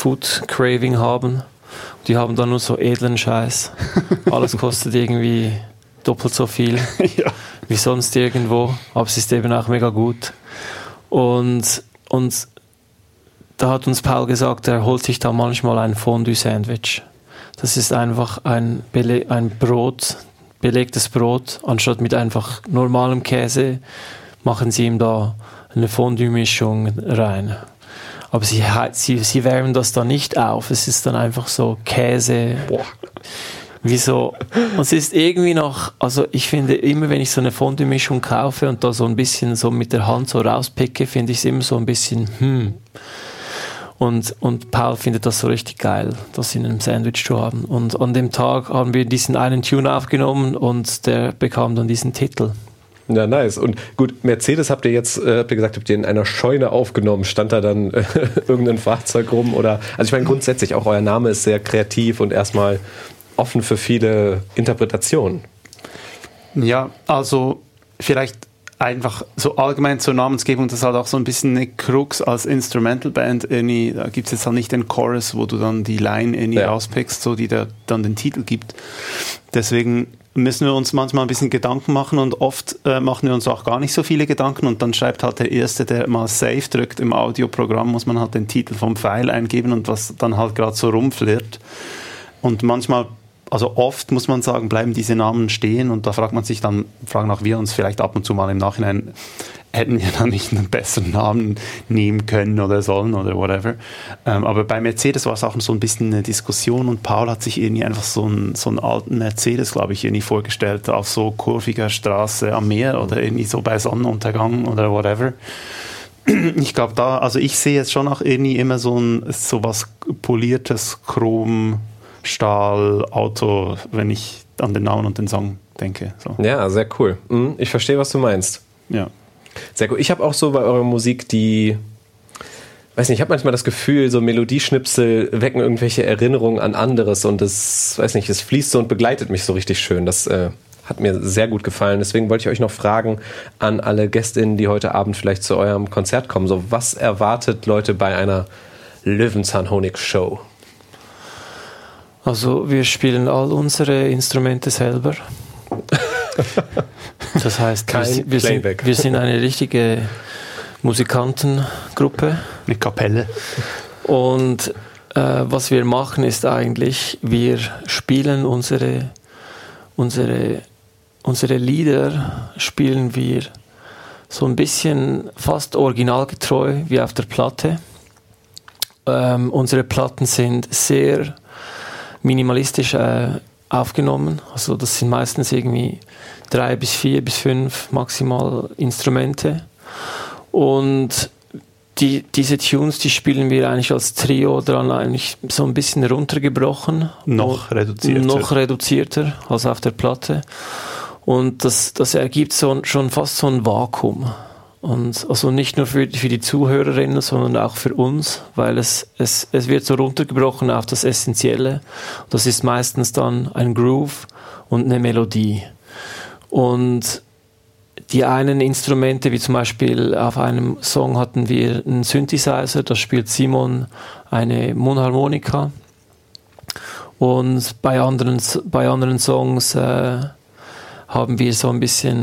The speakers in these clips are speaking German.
Food Craving haben. Die haben dann nur so edlen Scheiß. Alles kostet irgendwie doppelt so viel wie sonst irgendwo, aber es ist eben auch mega gut. Und da hat uns Paul gesagt, er holt sich da manchmal ein Fondue-Sandwich. Das ist einfach ein Brot, belegtes Brot, anstatt mit einfach normalem Käse machen sie ihm da eine Fondue-Mischung rein. Aber sie wärmen das dann nicht auf. Es ist dann einfach so Käse. Boah. Wieso? Und es ist irgendwie noch, also ich finde immer, wenn ich so eine Fondue-Mischung kaufe und da so ein bisschen so mit der Hand so rauspicke, finde ich es immer so ein bisschen Und Paul findet das so richtig geil, das in einem Sandwich zu haben. Und an dem Tag haben wir diesen einen Tune aufgenommen und der bekam dann diesen Titel. Ja, nice. Und gut, Mercedes habt ihr gesagt, habt ihr in einer Scheune aufgenommen? Stand da dann irgendein Fahrzeug rum? Oder, also ich meine grundsätzlich, auch euer Name ist sehr kreativ und erstmal offen für viele Interpretationen. Ja, also vielleicht einfach so allgemein zur Namensgebung, das ist halt auch so ein bisschen eine Krux als Instrumental-Band. Da gibt es jetzt halt nicht den Chorus, wo du dann die Line rauspickst, so, die da dann den Titel gibt. Deswegen müssen wir uns manchmal ein bisschen Gedanken machen und oft machen wir uns auch gar nicht so viele Gedanken und dann schreibt halt der Erste, der mal Save drückt im Audioprogramm, muss man halt den Titel vom File eingeben und was dann halt gerade so rumflirrt. Und manchmal, also oft muss man sagen, bleiben diese Namen stehen und da fragen auch wir uns vielleicht ab und zu mal im Nachhinein, hätten wir dann nicht einen besseren Namen nehmen können oder sollen oder whatever. Aber bei Mercedes war es auch so ein bisschen eine Diskussion und Paul hat sich irgendwie einfach so einen alten Mercedes, glaube ich, irgendwie vorgestellt, auf so kurviger Straße am Meer oder irgendwie so bei Sonnenuntergang oder whatever. Ich glaube also ich sehe jetzt schon auch irgendwie immer so was poliertes Chrom, Stahl, Auto, wenn ich an den Namen und den Song denke. So. Ja, sehr cool. Ich verstehe, was du meinst. Ja. Sehr gut. Ich habe auch so bei eurer Musik ich habe manchmal das Gefühl, so Melodieschnipsel wecken irgendwelche Erinnerungen an anderes und es fließt so und begleitet mich so richtig schön. Das hat mir sehr gut gefallen. Deswegen wollte ich euch noch fragen an alle GästInnen, die heute Abend vielleicht zu eurem Konzert kommen. So, was erwartet Leute bei einer Löwenzahn-Honig-Show? Also wir spielen all unsere Instrumente selber. Das heißt, wir sind eine richtige Musikantengruppe. Eine Kapelle. Und was wir machen ist eigentlich, wir spielen unsere Lieder, spielen wir so ein bisschen fast originalgetreu wie auf der Platte. Unsere Platten sind sehr minimalistisch aufgenommen. Also das sind meistens irgendwie 3 bis 4 bis 5 maximal Instrumente. Und diese Tunes, die spielen wir eigentlich als Trio dran eigentlich so ein bisschen runtergebrochen. Noch reduzierter als auf der Platte. Und das ergibt schon fast so ein Vakuum. Und also nicht nur für die Zuhörerinnen, sondern auch für uns, weil es wird so runtergebrochen auf das Essentielle. Das ist meistens dann ein Groove und eine Melodie. Und die einen Instrumente, wie zum Beispiel auf einem Song hatten wir einen Synthesizer, da spielt Simon eine Mundharmonika. Und bei anderen Songs haben wir so ein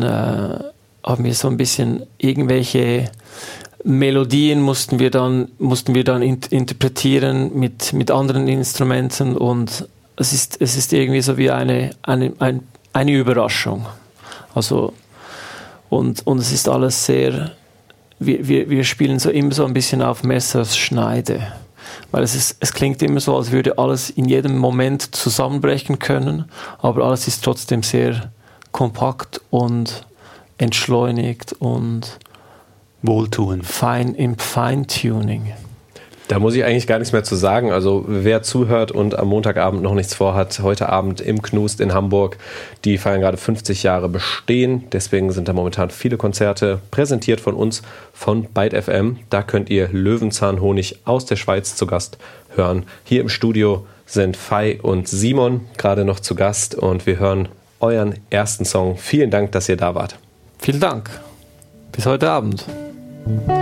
bisschen irgendwelche Melodien mussten wir dann interpretieren mit anderen Instrumenten und es ist irgendwie so wie eine Überraschung. Also und es ist alles sehr, wir spielen so immer so ein bisschen auf Messerschneide, weil es klingt immer so, als würde alles in jedem Moment zusammenbrechen können, aber alles ist trotzdem sehr kompakt und entschleunigt und wohltuend. Im Feintuning. Da muss ich eigentlich gar nichts mehr zu sagen. Also wer zuhört und am Montagabend noch nichts vorhat, heute Abend im Knust in Hamburg, die feiern gerade 50 Jahre Bestehen. Deswegen sind da momentan viele Konzerte präsentiert von uns, von Byte FM. Da könnt ihr Löwenzahnhonig aus der Schweiz zu Gast hören. Hier im Studio sind Fei und Simon gerade noch zu Gast und wir hören euren ersten Song. Vielen Dank, dass ihr da wart. Vielen Dank. Bis heute Abend.